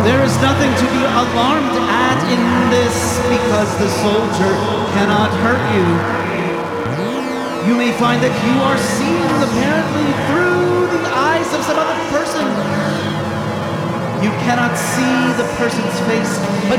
There is nothing to be alarmed at in this, because the soldier cannot hurt you. You may find that you are seeing apparently through the eyes of some other person. You cannot see the person's face, but